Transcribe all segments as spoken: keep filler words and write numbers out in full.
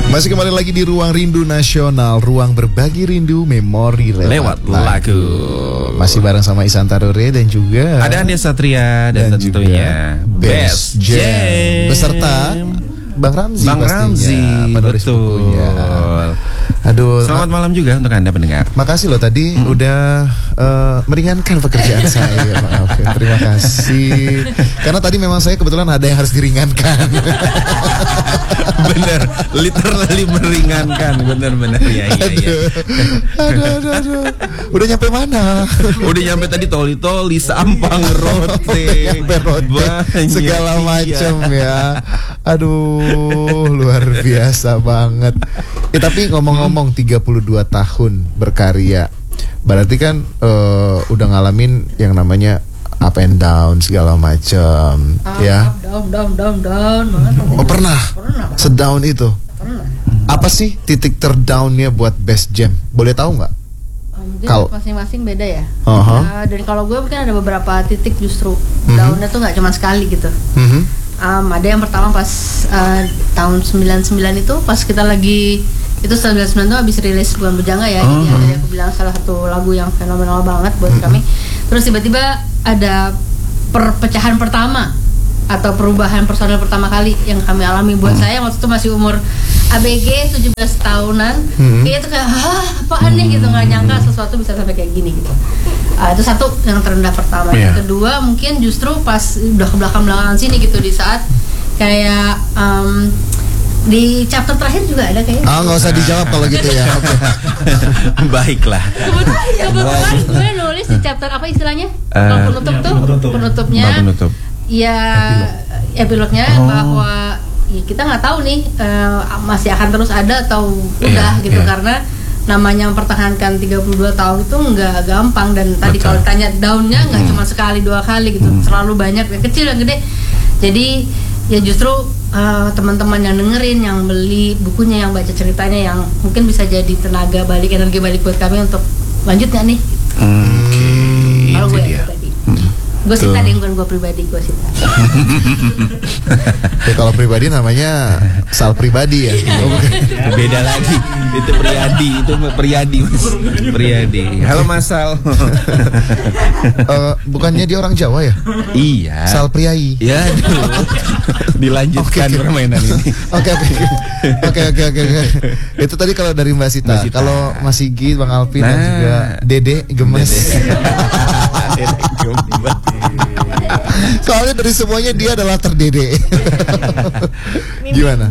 Masih kembali lagi di Ruang Rindu Nasional, ruang berbagi rindu memori lewat, lewat lagu. lagu. Masih bareng sama Ihsan Tarore dan juga ada Andia Satria dan, dan tentunya Best Jam. Jam Beserta Bang Ramzi Bang Ramzi, betul. Aduh, selamat malam juga untuk Anda pendengar. Makasih loh tadi hmm. udah uh, meringankan pekerjaan saya. Maaf ya, terima kasih. Karena tadi memang saya kebetulan ada yang harus diringankan. Bener, literally meringankan, bener-bener ya, ya, ya. Aduh, aduh, aduh. Udah nyampe mana? Udah nyampe tadi toli-toli, Sampang, Rote, Rote segala macam ya. Aduh, luar biasa banget. Eh tapi ngomong-ngomong tiga puluh dua tahun berkarya, berarti kan uh, udah ngalamin yang namanya up and down segala macam, uh, ya. Down, down, down, down banget. Oh pernah? Pernah. Sedown itu? Pernah. Apa sih titik terdownnya buat Best Jam? Boleh tahu nggak? Mungkin kalo masing-masing beda ya. Uh-huh. Uh, dan kalau gue mungkin ada beberapa titik justru uh-huh. downnya tuh nggak cuma sekali gitu. Uh-huh. Um, ada yang pertama pas uh, tahun sembilan puluh sembilan itu pas kita lagi itu sembilan puluh sembilan itu habis rilis Bukan Bujangga ya. Uh-huh. Jadi yang tadi aku bilang salah satu lagu yang fenomenal banget buat uh-huh. kami. Terus tiba-tiba ada perpecahan pertama atau perubahan personil pertama kali yang kami alami. Buat hmm. saya waktu itu masih umur A B G tujuh belas tahunan, hmm. kayak itu kayak hah apaan nih gitu, nggak nyangka sesuatu bisa sampai kayak gini gitu. Uh, itu satu yang terendah pertama. Yeah. Yang kedua mungkin justru pas udah ke belakang-belakangan sini gitu, di saat kayak um, di chapter terakhir juga ada kayaknya. Ah, nggak usah dijawab kalau gitu ya. Oke. Baiklah. Kebetulan gue nulis di chapter apa istilahnya? Uh, penutup tuh, penutup. penutupnya. Penutup. Ya, epilognya oh. bahwa ya kita nggak tahu nih uh, masih akan terus ada atau udah yeah, gitu yeah. Karena namanya mempertahankan tiga puluh dua tahun itu nggak gampang. Dan tadi Betul. Kalau ditanya downnya nggak hmm. cuma sekali dua kali gitu, hmm. selalu banyak, yang kecil yang gede. Jadi ya justru uh, teman-teman yang dengerin, yang beli bukunya, yang baca ceritanya, yang mungkin bisa jadi tenaga balik, energi balik buat kami untuk lanjut nggak nih? Hmm, okay. Kalau gue ya, tadi, hmm. gue sih tadi bukan gue pribadi, gue sih. Ya, kalau pribadi namanya Sal pribadi ya. Oh, beda lagi. Itu Priyadi, itu Priyadi Mas. Priyadi. Halo Mas Sal. uh, bukannya dia orang Jawa ya? Iya. Sal Priai. Ya, dulu. Dilanjutkan okay, permainan ini. Oke oke. Oke oke oke oke. Itu tadi kalau dari Mbak Sita. Mbak Sita. Kalau Mas Sigi, Bang Alvin nah. dan juga Dede Gemes. Dede. Soalnya dari semuanya dia adalah terdede. Gimana?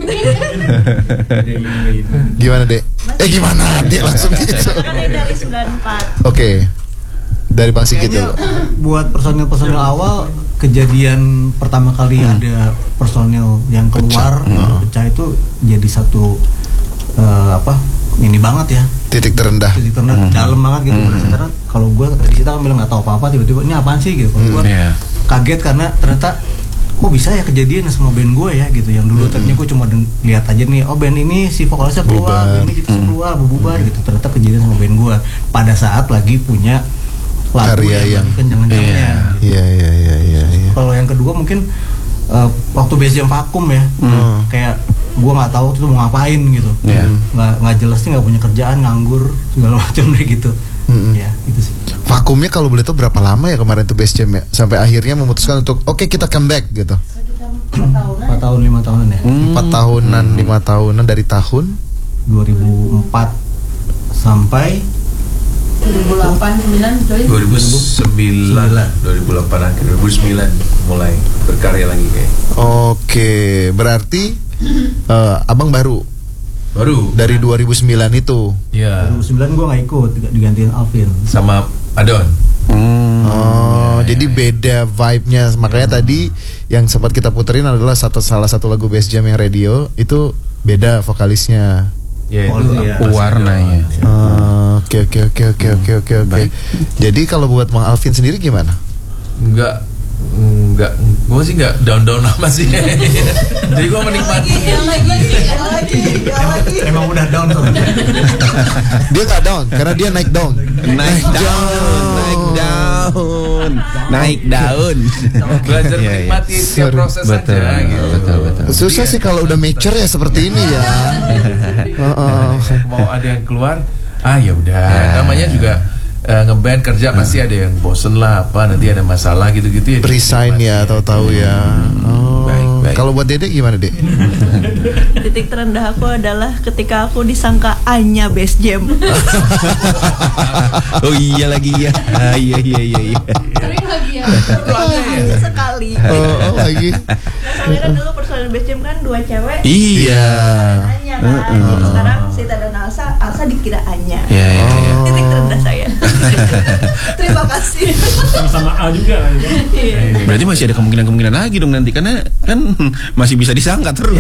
Gimana Dek? Eh gimana Dek langsung gitu? Dari sembilan puluh empat. Oke. Dari Bang Sigit dulu. Buat personil-personil awal, kejadian pertama kali hmm. ada personil yang keluar pecah, pecah itu jadi satu uh, apa? Ini banget ya. Titik terendah. Titik terendah, hmm. dalam banget gitu. Hmm. Karena kalau gue di situ kan bilang nggak tahu apa-apa, tiba-tiba ini apaan sih gitu. Kalau gue hmm, yeah. kaget karena ternyata kok bisa ya kejadian sama band gue ya gitu. Yang dulu hmm. tadinya gue cuma lihat aja nih, oh band ini si vokalisnya keluar, band ini gitu hmm. keluar, bubar hmm. gitu. Ternyata kejadian sama band gue pada saat lagi punya lagu karya yang kencang-kencangnya. Iya iya iya iya. Kalau yang kedua mungkin uh, waktu Best Jam vakum ya, hmm. kayak gue nggak tahu tuh mau ngapain gitu, yeah. nggak nggak jelas nih, nggak punya kerjaan, nganggur segala macam deh gitu. Mm-hmm. Ya itu sih. Vakumnya kalau boleh tahu berapa lama ya kemarin tuh Best Jam ya, sampai akhirnya memutuskan untuk oke okay, kita comeback gitu. Empat tahun lima tahunan ya. Empat hmm. tahunan lima tahunan dari tahun dua ribu empat sampai dua ribu delapan sembilan dua ribu sembilan dua ribu delapan akhir dua ribu sembilan mulai berkarya lagi kayak. Oke, berarti uh, abang baru baru dari dua ribu sembilan itu. Iya. dua ribu sembilan gue nggak ikut, digantiin Alvin sama Adon. Hmm. Oh, ya, jadi ya. Beda vibe-nya. Makanya hmm. tadi yang sempat kita puterin adalah satu salah satu lagu Best Jam yang radio itu beda vokalisnya. Ya, oh, itu iya. warnanya. Oke oke oke oke oke oke oke. Jadi kalau buat Bang Alvin sendiri gimana? Enggak enggak, gue sih enggak down-down amat sih. Jadi gue menikmati. Emang udah down tuh. Dia nggak down karena dia naik down. Naik daun, naik daun, naik daun. Belajar Iya, iya. menikmati setiap Sorry. proses Betul, aja gitu. betul, betul. Susah sih kalau udah mature ya seperti ini ya. Heeh. Mau ada yang keluar, ah ya udah. Namanya juga eh, ngeband kerja pasti ada yang bosen lah apa, nanti ada masalah gitu-gitu ya. Resign ya, tahu-tahu ya. Oh. Baik, baik. Kalau buat Dede gimana, Dek? Titik terendah aku adalah ketika aku disangka Anya Best Jam. Oh iya lagi ya. Ah, iya iya iya iya. Sering lagi ya. Sekali. Oh, oh lagi. Soalnya kan dulu personil Best Jam kan dua cewek. Iya. Anya kan. Jadi sekarang Sita dan Alsa, Alsa dikira Anya. Iya iya iya. Titik terendah saya. Terima kasih. Sama A juga kan. Iya. Berarti masih ada kemungkinan-kemungkinan lagi dong nanti karena kan masih bisa disangka terus.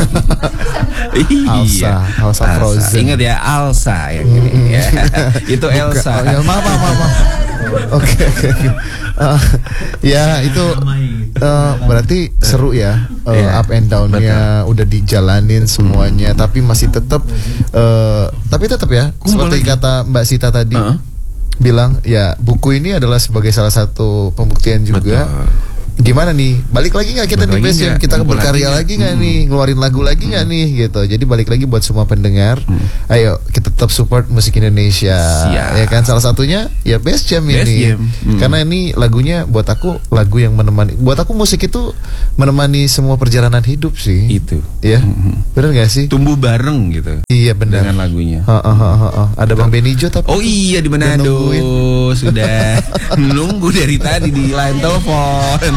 Alsa, Alsa Frozen. Ingat ya Alsa yang ini ya. Itu Elsa. Oh, ya, maaf, maaf, maaf, maaf. Oke, oke, oke. Eh, ya itu eh, berarti seru ya, eh, Iya, up and down-nya udah dijalanin semuanya, tapi masih tetap, eh, tapi tetap ya, Kumpul seperti lagi. kata Mbak Sita tadi, Heeh. bilang ya buku ini adalah sebagai salah satu pembuktian juga. Betul. Gimana nih, balik lagi nggak kita Balik di lagi Best Jam, nggak? kita Kumpul berkarya lagi lagi nggak? nggak nih, ngeluarin lagu lagi nggak nih gitu. Jadi balik lagi buat semua pendengar, ayo kita tetap support musik Indonesia. Siap. Ya kan, salah satunya ya Best Jam Best ini. Jam. Hmm. Karena ini lagunya buat aku lagu yang menemani, buat aku musik itu menemani semua perjalanan hidup sih. Itu. Ya, Mhm. benar nggak sih? Tumbuh bareng gitu Iya benar. dengan lagunya. Ha, ha, ha, ha, ha. Ada Bang Benijo tapi. Oh iya di Udah Manado nungguin. sudah nunggu dari tadi di line telepon.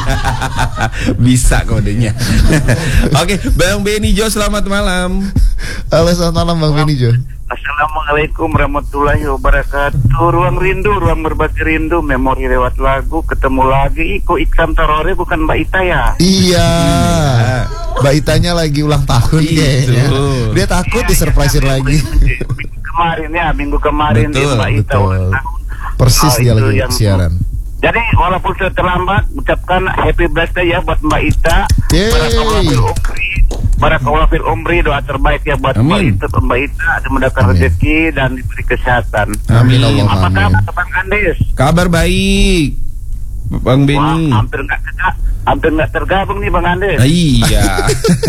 Bisa kodenya. Oke, Bang Benijo selamat malam. Halo, selamat malam Bang Benijo. Assalamualaikum warahmatullahi wabarakatuh. Ruang rindu, ruang berbagi rindu, memori lewat lagu, ketemu lagi. Iko Iksan Tarore bukan Mbak Ita ya? Iya. Mbak Itanya lagi ulang tahun Itu. kayaknya. Dia takut disurprisein lagi. Minggu kemarin ya, minggu kemarin Betul, dia Mbak Ita betul. ulang tahun. Persis Oh, dia itu lagi yang- siaran. Jadi walaupun sudah terlambat, ucapkan happy birthday ya buat Mbak Ita. Yeay. Barakallahu fil umri, barakallahu fil umri, doa terbaik ya buat Mbak Amin. Ita, Mbak Ita dimudahkan Amin. rezeki dan diberi kesehatan. Amin. Allah, Apa amin. kabar Bang Andes? Kabar baik. Bang Wah, Beni. hampir nggak terga- hampir nggak tergabung nih Bang Andes. Ah, iya.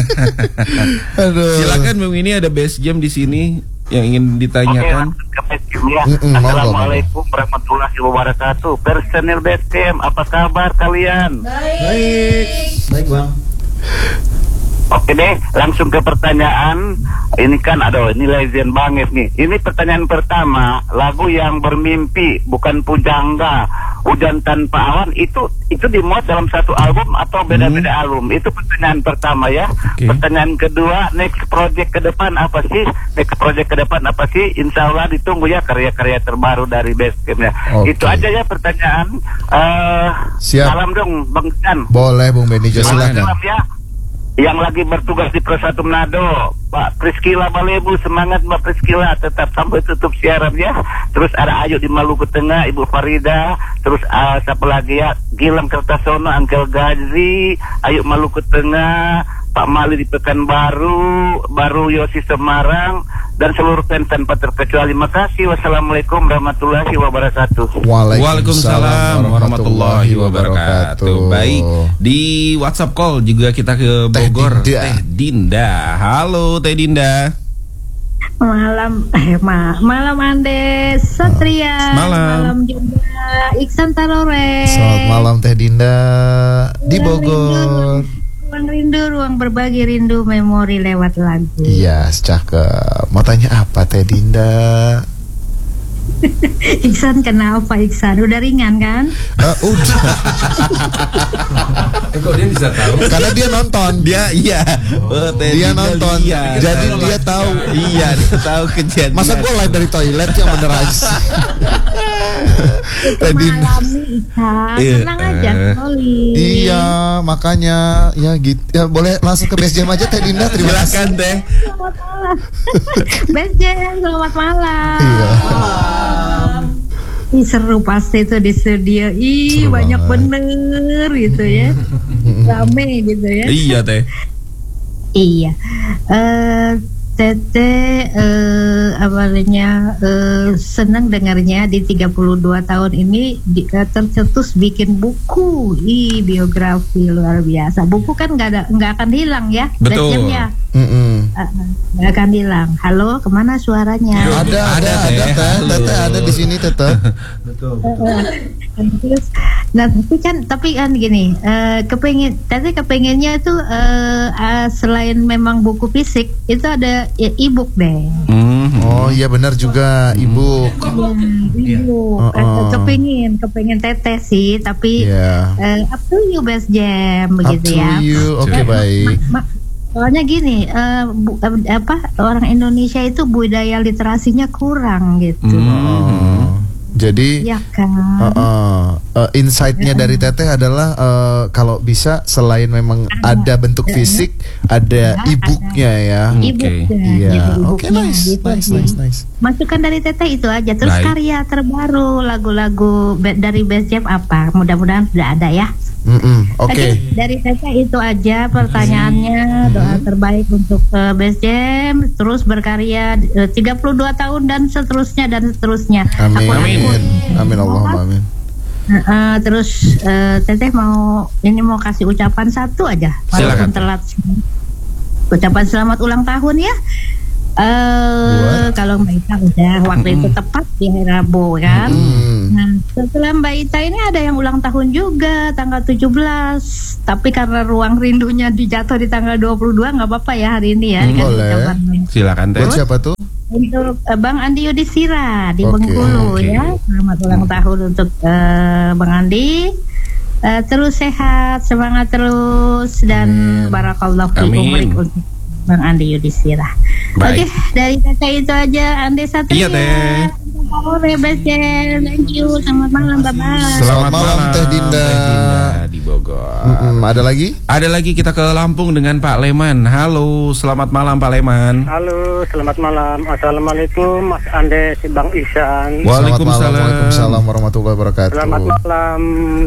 Aduh. Silakan Bang Beni, ada Best Jam di sini yang ingin Oke, ditanyakan. langsung ke Best Jam ya. Mm-mm, monggo, Assalamualaikum warahmatullahi wabarakatuh. Personil Best Jam, apa kabar kalian? Baik. Baik, Bang. Oke deh, langsung ke pertanyaan. Ini kan aduh, ini legend banget nih. Ini pertanyaan pertama, lagu yang bermimpi bukan pujangga, hujan tanpa awan, itu itu dimuat dalam satu album atau beda-beda album? Itu pertanyaan pertama ya. Oke. Pertanyaan kedua, next project ke depan apa sih? Next project ke depan apa sih? Insya Allah ditunggu ya karya-karya terbaru dari Best Jam ya. Oke. Itu aja ya pertanyaan. Eh, Siap. Salam dong Bang Chan. Boleh Bung Benijo, Silakan. silakan. Salam ya. Yang lagi bertugas di Persatu Manado, Mbak Priskila Balebu, semangat Mbak Priskila, tetap sampai tutup siaran ya. Terus ada Ayu di Maluku Tengah, Ibu Farida, terus uh, siapa lagi ya, Gilang Kertasono, Angkel Gazi, Ayu Maluku Tengah, Pak Mali di Pekanbaru, Baru Yosi Semarang, dan seluruh fans tanpa terkecuali. Makasih. Wassalamualaikum warahmatullahi wabarakatuh. Waalaikumsalam warahmatullahi wabarakatuh. Baik, di WhatsApp call juga kita ke Teh Bogor. Dinda. Teh Dinda. Halo Teh Dinda. Malam eh ma malam Andes Satria. Malam. juga Iksan Tarore. Selamat malam Teh Dinda di Bogor. Ruang rindu, ruang berbagi rindu, memori lewat lagu. Iya, cakep. Mau tanya apa Teh Dinda? Iksan kenapa Iksan? Udah ringan kan? Eh, udah. Eh, kok dia bisa tahu? Karena dia nonton. Dia iya. Oh, Teh Dia Dinda nonton. lihat. Jadi dia tahu. Iya, dia tahu kejadian. Masa gue live dari toilet yang bener aja sih. Teh Dinda. Mengalami Iksan. Iya. Tenang aja, Oli. Iya, makanya ya gitu. Ya boleh langsung ke Best Jam aja Teh Dinda. Terima kasih. Silakan Teh. Selamat malam. Best Jam, selamat malam. Iya. Ih, seru pasti itu di studio. Ih, Seru banyak banget. bener gitu ya. Rame gitu ya. Iya Teh. Iya. Eh Teteh eh, awalnya eh, senang dengarnya di tiga puluh dua tahun ini di, eh, tercetus bikin buku, ih biografi luar biasa. Buku kan nggak ada nggak akan hilang ya, Betul. ya. Mm-mm. Nggak uh, akan hilang. Halo, kemana suaranya? Ada, ada, ada, Teh. Teteh ada di sini, Teteh. Betul. Terus, nah tapi kan tapi kan gini, uh, kepengen, Teteh kepengennya tuh uh, uh, selain memang buku fisik itu ada ya, e-book deh. Mm-hmm. Oh iya benar juga, Ibu. Ya, e-book. Oh, oh. Kepengin, kepengin Teteh sih, tapi Yeah. uh, up to you Best Jam Up begitu to ya. you. Oke, okay, baik. Ma- ma- Soalnya gini, uh, bu, uh, apa orang Indonesia itu budaya literasinya kurang gitu. Oh, jadi Ya kan. uh, uh, uh, insight-nya dari Teteh adalah uh, kalau bisa selain memang ada bentuk fisik, ada e-booknya ya. E-booknya, Iya. e-booknya, Oke, nice, gitu nice, sih. nice, nice. Masukan dari Teteh itu aja. Terus Baik. karya terbaru lagu-lagu be- dari Best Jam apa? Mudah-mudahan sudah ada ya. Mm-mm, Oke. Oke, dari Teteh itu aja pertanyaannya. Doa terbaik untuk uh, Best Jam, terus berkarya uh, tiga puluh dua tahun dan seterusnya dan seterusnya. Amin. Aku- Amin. Amin Allahumma amin. Uh, uh, terus uh, Teteh mau ini mau kasih ucapan satu aja, walaupun Silakan. telat. Ucapan selamat ulang tahun ya. Uh, kalau Mbak Ita udah waktu itu tepat di hari Rabu kan. Hmm. Nah, setelah Mbak Ita ini ada yang ulang tahun juga tanggal tujuh belas. Tapi karena ruang rindunya dijatuh di tanggal dua puluh dua nggak apa-apa ya hari ini ya. Hmm, dikasih boleh. ucapan. Silakan Teh. Buat siapa tuh? Untuk uh, Bang Andi Yudhistira di Oke, Bengkulu oke. ya. Selamat ulang tahun untuk uh, Bang Andi. Uh, terus sehat, semangat terus dan Amin. barakallahu fi Amin. umrik untuk Bang Andi Yudhistira. Oke, Baik. dari Teteh itu aja. Andi Satria. Iya, Teh. Sore Best Jam. Thank you. Selamat malam, bye-bye. Selamat malam, Teh Dinda. Teh Dinda di Bogor. Mm-mm, ada lagi? Ada lagi kita ke Lampung dengan Pak Leman. Halo, selamat malam Pak Leman. Halo, selamat malam. Assalamualaikum Mas Ande, si Bang Ihsan. Waalaikumsalam. Selamat malam, Waalaikumsalam warahmatullahi wabarakatuh. Selamat malam.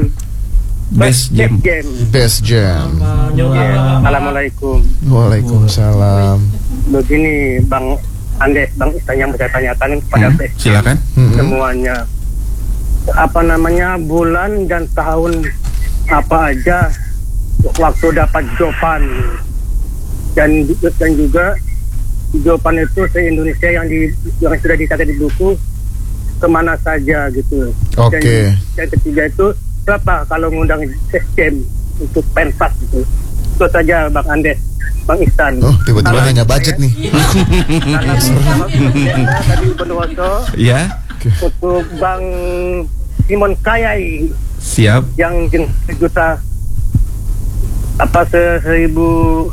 Best Jam. Jam. Best Jam. Ya, Assalamualaikum. Waalaikumsalam. Begini Bang Ande, Bang Ihsan yang saya tanyakan kepada Hmm, Best silakan. Mm-mm. semuanya. Apa namanya bulan dan tahun apa aja waktu dapat jawaban dan dan juga jawaban itu se Indonesia yang di yang sudah dicatat di buku kemana saja gitu. Oke. Dan yang ketiga itu berapa kalau ngundang sistem untuk pentas gitu. Itu saja Bang Andes, Bang Ihsan. Oh, tiba-tiba Salam nanya saya. budget nih. Salam sama saya tadi Bondowoso Ya, untuk Bang Simon Kayai siap. yang juta apa se seribu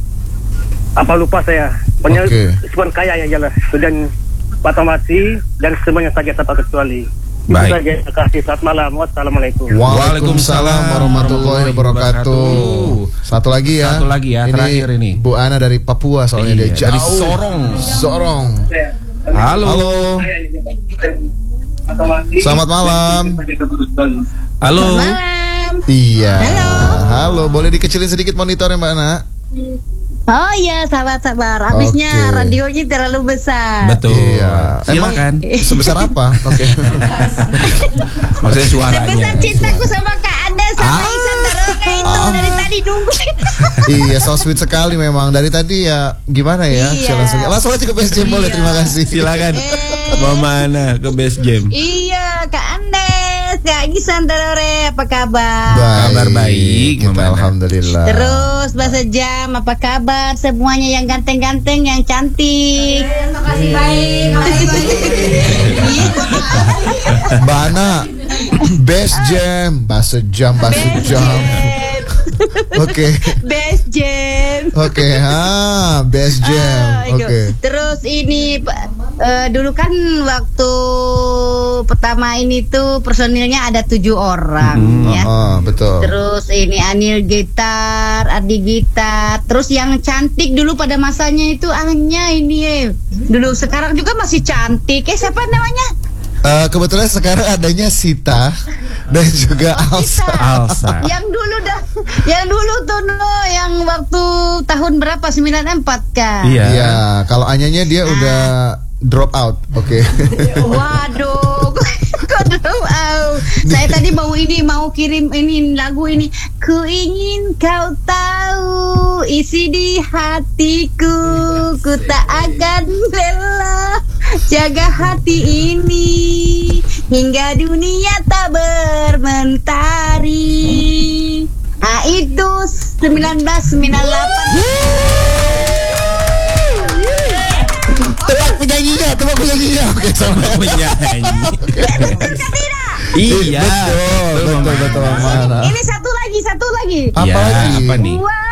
apa lupa saya. Pokoknya Oke. Simon Kayai aja lah. Dan Pak Tomasi dan semuanya saja tanpa kecuali. Itu Baik. saja. Terima kasih. Selamat malam. Wassalamualaikum. Waalaikumsalam warahmatullahi wabarakatuh. Satu lagi ya. Satu lagi ya, terakhir ini. Bu Ana dari Papua soalnya Iya, dia dari jauh. Sorong. Sorong. Halo. Halo. Selamat malam. Halo. Iya. Halo. Boleh dikecilin sedikit monitornya Mbak Ana? Oh iya, sabar-sabar. Habisnya Oke. radionya terlalu besar. Betul. Iya. Emang Silakan. sebesar apa? Oke. Maksudnya suaranya. Sebesar cintaku sama Kak Anda sama Ah. Ihsan Daroka itu dari tadi nunggu. Iya, so sweet sekali memang. Dari tadi ya gimana ya? Iya. Langsung, langsung aja ke Best Jam boleh. Terima kasih. Silakan. Eh. Mama Ana ke Best Jam. Iya, Kak Andes, Kak Ihsan Darore, apa kabar? Kabar baik, Kita Mama Ana. alhamdulillah. Terus bahasa jam, apa kabar? Semuanya yang ganteng-ganteng, yang cantik. Terima kasih baik. Mbak Ana, Best Jam, bahasa jam, bahasa jam. Oke, Best Jam. oke, ah, Best Jam, Ah, itu. oke. Terus ini Pak, eh, dulu kan waktu pertama ini tuh personilnya ada tujuh orang ya. Oh, betul. Terus ini Anil gitar, Adi gitar. Terus yang cantik dulu pada masanya itu Anya ini ya. Dulu sekarang juga masih cantik. Eh siapa namanya? Eh, kebetulan sekarang adanya Sita dan juga Alsa. Alsa. Yang dulu dah Yang dulu tuh no, yang waktu tahun berapa? sembilan puluh empat kan? Iya. Iya, kalau Anyanya dia udah drop out. Oke. Okay. Waduh, kok drop out? Saya tadi mau ini mau kirim ini lagu ini. Ku ingin kau tahu isi di hatiku, ku tak akan rela jaga hati ini hingga dunia tak bermentari. Ah itu sembilan belas sembilan puluh delapan. Tebak penyanyinya, tebak penyanyinya. Oke, sama penyanyi. Iya, betul, betul, betul, betul. Ini satu lagi, satu lagi. Apa ya, lagi? Apa nih? Wah,